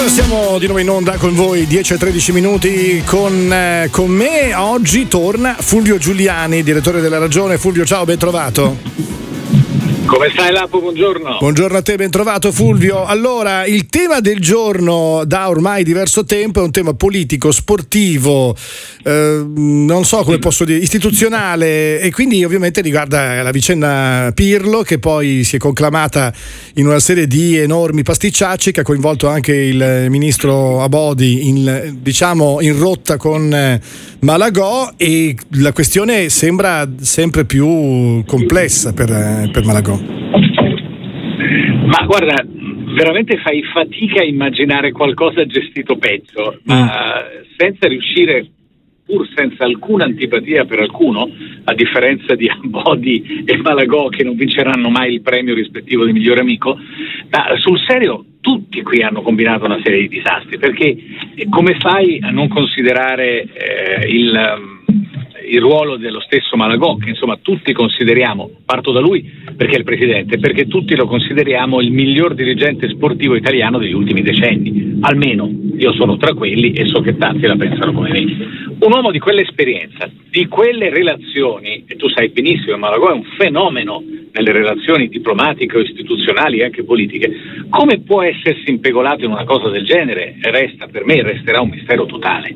Siamo di nuovo in onda con voi 10-13 minuti con me. Oggi torna Fulvio Giuliani, direttore della Ragione. Fulvio, ciao, ben trovato. Come stai, Lapo? Buongiorno. Buongiorno a te, ben trovato Fulvio. Allora, il tema del giorno da ormai diverso tempo è un tema politico, sportivo, non so come posso dire, istituzionale, e quindi ovviamente riguarda la vicenda Pirlo, che poi si è conclamata in una serie di enormi pasticciacci che ha coinvolto anche il ministro Abodi in rotta con Malagò, e la questione sembra sempre più complessa per Malagò. Ma guarda, veramente fai fatica a immaginare qualcosa gestito peggio, ma senza riuscire, pur senza alcuna antipatia per alcuno, a differenza di Abodi e Malagò, che non vinceranno mai il premio rispettivo di miglior amico, ma sul serio tutti qui hanno combinato una serie di disastri, perché come fai a non considerare il ruolo dello stesso Malagò, che insomma tutti consideriamo, parto da lui perché è il presidente, perché tutti lo consideriamo il miglior dirigente sportivo italiano degli ultimi decenni, almeno io sono tra quelli e so che tanti la pensano come me. Un uomo di quell'esperienza, di quelle relazioni, e tu sai benissimo che Malagò è un fenomeno nelle relazioni diplomatiche o istituzionali e anche politiche, come può essersi impegolato in una cosa del genere? Resterà un mistero totale.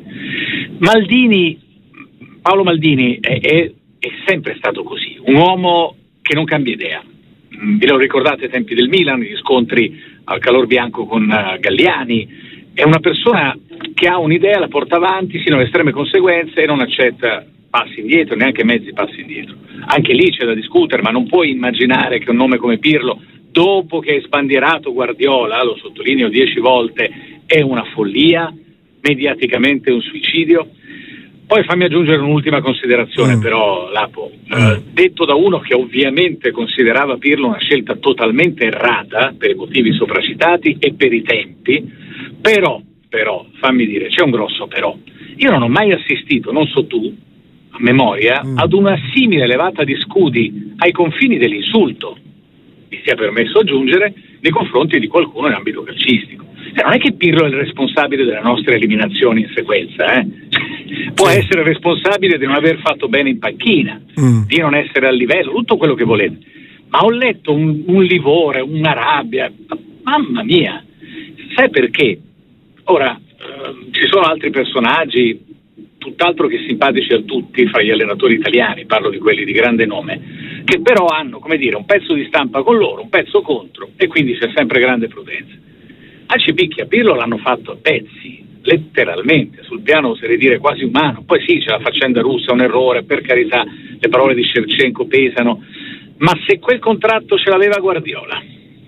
Paolo Maldini è sempre stato così, un uomo che non cambia idea. Vi lo ricordate ai tempi del Milan, gli scontri al calor bianco con Galliani. È una persona che ha un'idea, la porta avanti sino alle estreme conseguenze e non accetta passi indietro, neanche mezzi passi indietro. Anche lì c'è da discutere, ma non puoi immaginare che un nome come Pirlo, dopo che hai sbandierato Guardiola, lo sottolineo 10 volte, è una follia, mediaticamente un suicidio. Poi fammi aggiungere un'ultima considerazione, però, Lapo, detto da uno che ovviamente considerava Pirlo una scelta totalmente errata per i motivi sopracitati e per i tempi, però, fammi dire, c'è un grosso però. Io non ho mai assistito, non so tu, a memoria, ad una simile levata di scudi ai confini dell'insulto, mi sia permesso aggiungere, nei confronti di qualcuno in ambito calcistico. Non è che Pirlo è il responsabile delle nostre eliminazioni in sequenza, può essere responsabile di non aver fatto bene in panchina, di non essere al livello, tutto quello che volete, ma ho letto un livore, una rabbia, mamma mia. Sai perché? Ora, ci sono altri personaggi tutt'altro che simpatici a tutti fra gli allenatori italiani, parlo di quelli di grande nome, che però hanno, come dire, un pezzo di stampa con loro, un pezzo contro, e quindi c'è sempre grande prudenza. A Cipicchia Pirlo l'hanno fatto a pezzi, letteralmente, sul piano oserei dire quasi umano. Poi sì, c'è la faccenda russa, un errore, per carità, le parole di Shevchenko pesano, ma se quel contratto ce l'aveva Guardiola,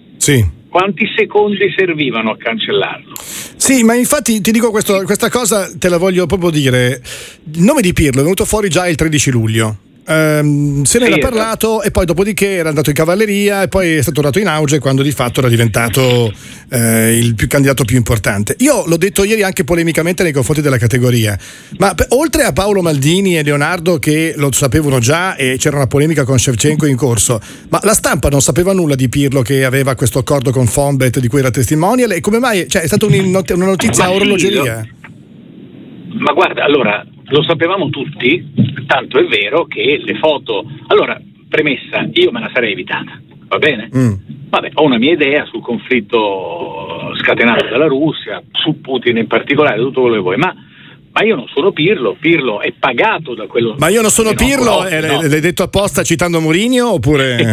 quanti secondi servivano a cancellarlo? Sì, ma infatti ti dico questa cosa, te la voglio proprio dire. Il nome di Pirlo è venuto fuori già il 13 luglio. Se ne era parlato, e poi dopodiché era andato in cavalleria e poi è stato tornato in auge quando di fatto era diventato il candidato più importante. Io l'ho detto ieri anche polemicamente nei confronti della categoria, ma oltre a Paolo Maldini e Leonardo che lo sapevano già e c'era una polemica con Shevchenko in corso, ma la stampa non sapeva nulla di Pirlo, che aveva questo accordo con Fonbet di cui era testimonial, e come mai? Cioè, è stata una notizia a orologeria. Ma guarda, allora, lo sapevamo tutti, tanto è vero che le foto... Allora, premessa, io me la sarei evitata, va bene? Vabbè, ho una mia idea sul conflitto scatenato dalla Russia, su Putin in particolare, tutto quello che vuoi, ma io non sono Pirlo è pagato da quello... Ma io non sono Pirlo, l'hai detto apposta citando Mourinho, oppure...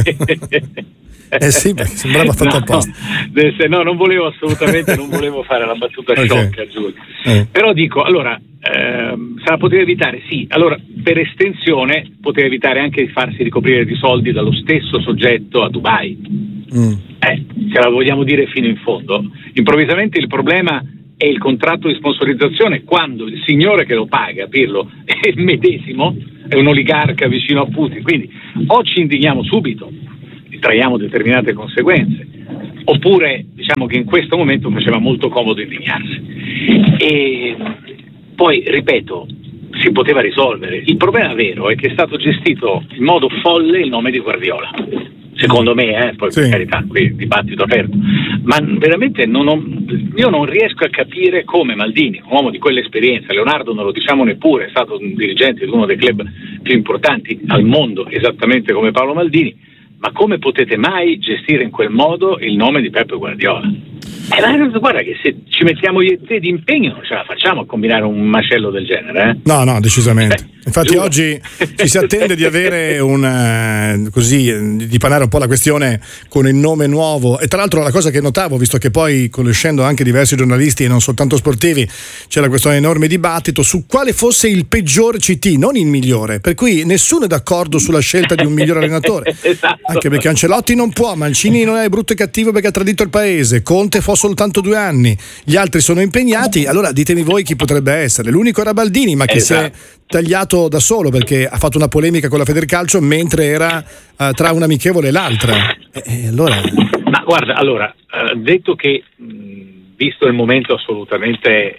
sì, perché sembrava fatto apposta. No, non volevo assolutamente, non volevo fare la battuta sciocca, Giulio. Però dico, allora, se la poteva evitare, sì. Allora, per estensione, poteva evitare anche di farsi ricoprire di soldi dallo stesso soggetto a Dubai. Se la vogliamo dire fino in fondo. Improvvisamente il problema è il contratto di sponsorizzazione, quando il signore che lo paga, Pirlo, è il medesimo, è un oligarca vicino a Putin. Quindi o ci indigniamo subito, traiamo determinate conseguenze, oppure diciamo che in questo momento faceva molto comodo indignarsi. E poi, ripeto, si poteva risolvere. Il problema vero è che è stato gestito in modo folle il nome di Guardiola, secondo me, poi per carità, qui dibattito aperto, ma veramente io non riesco a capire come Maldini, un uomo di quell'esperienza, Leonardo non lo diciamo neppure, è stato un dirigente di uno dei club più importanti al mondo, esattamente come Paolo Maldini, ma come potete mai gestire in quel modo il nome di Pep Guardiola? Guarda che se ci mettiamo io e te di impegno non ce la facciamo a combinare un macello del genere. No, decisamente. Infatti giuro. Oggi ci si attende di avere di panare un po' la questione con il nome nuovo. E tra l'altro la cosa che notavo, visto che poi conoscendo anche diversi giornalisti e non soltanto sportivi, c'era questo enorme dibattito su quale fosse il peggior CT, non il migliore, per cui nessuno è d'accordo sulla scelta di un miglior allenatore. Esatto. Anche perché Ancelotti non può, Mancini non è brutto e cattivo perché ha tradito il paese, Conte fa soltanto 2 anni, gli altri sono impegnati, allora ditemi voi chi potrebbe essere. L'unico era Baldini, ma che si è tagliato da solo perché ha fatto una polemica con la Federcalcio mentre era tra un amichevole e l'altra. Allora... Ma guarda, detto che visto il momento assolutamente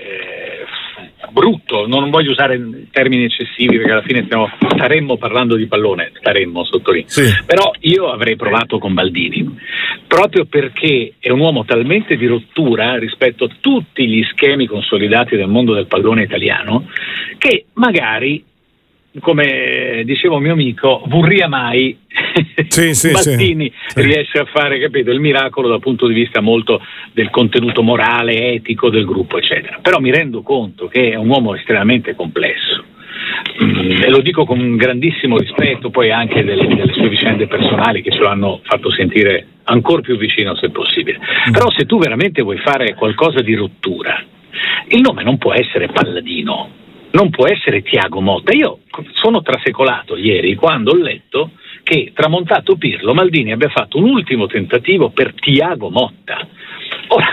brutto, non voglio usare termini eccessivi perché alla fine staremmo parlando di pallone, sottolineo. Sì. Però io avrei provato con Baldini, proprio perché è un uomo talmente di rottura rispetto a tutti gli schemi consolidati del mondo del pallone italiano, che magari, come diceva un mio amico, vorria mai Baldini riesce a fare, capito, il miracolo dal punto di vista molto del contenuto morale, etico del gruppo, eccetera. Però mi rendo conto che è un uomo estremamente complesso. E lo dico con un grandissimo rispetto poi anche delle sue vicende personali che ce lo hanno fatto sentire ancora più vicino se possibile. Però se tu veramente vuoi fare qualcosa di rottura, il nome non può essere Palladino, non può essere Thiago Motta. Io sono trasecolato ieri quando ho letto che, tramontato Pirlo, Maldini abbia fatto un ultimo tentativo per Thiago Motta. Ora,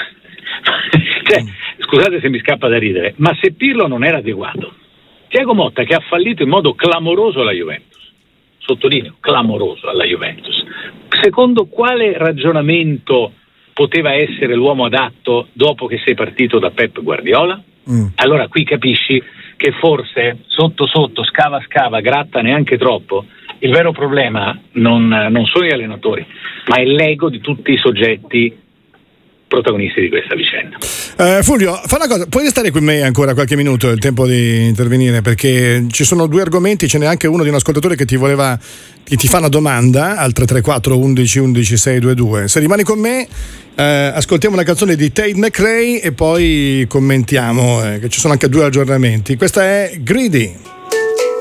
scusate se mi scappa da ridere, ma se Pirlo non era adeguato, Thiago Motta, che ha fallito in modo clamoroso alla Juventus, sottolineo, clamoroso alla Juventus, secondo quale ragionamento poteva essere l'uomo adatto dopo che sei partito da Pep Guardiola? Allora qui capisci che forse sotto scava, gratta neanche troppo, il vero problema non sono gli allenatori, ma è l'ego di tutti i soggetti protagonisti di questa vicenda. Fulvio, fa una cosa, puoi restare qui con me ancora qualche minuto, è il tempo di intervenire, perché ci sono 2 argomenti, ce n'è anche uno di un ascoltatore che ti fa una domanda al 334 11 11 622. Se rimani con me, ascoltiamo una canzone di Tate McRae e poi commentiamo, che ci sono anche 2 aggiornamenti. Questa è Greedy.